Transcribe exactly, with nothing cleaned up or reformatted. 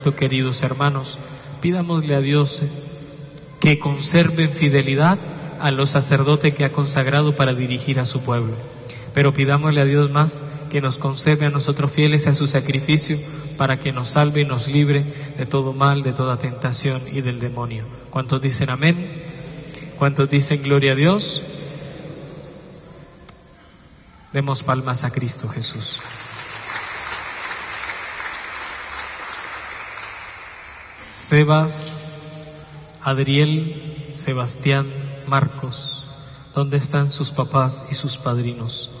Queridos hermanos, pidámosle a Dios que conserve fidelidad a los sacerdotes que ha consagrado para dirigir a su pueblo. Pero pidámosle a Dios más que nos conserve a nosotros fieles a su sacrificio para que nos salve y nos libre de todo mal, de toda tentación y del demonio. ¿Cuántos dicen amén? ¿Cuántos dicen gloria a Dios? Demos palmas a Cristo Jesús. Sebas, Adriel, Sebastián, Marcos, ¿dónde están sus papás y sus padrinos?